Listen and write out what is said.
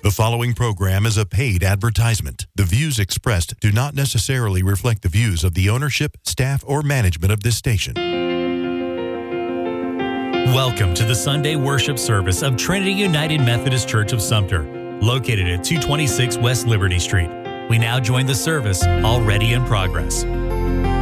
The following program is a paid advertisement. The views expressed do not necessarily reflect the views of the ownership, staff, or management of this station. Welcome to the Sunday worship service of Trinity United Methodist Church of Sumter, located at 226 West Liberty Street. We now join the service already in progress.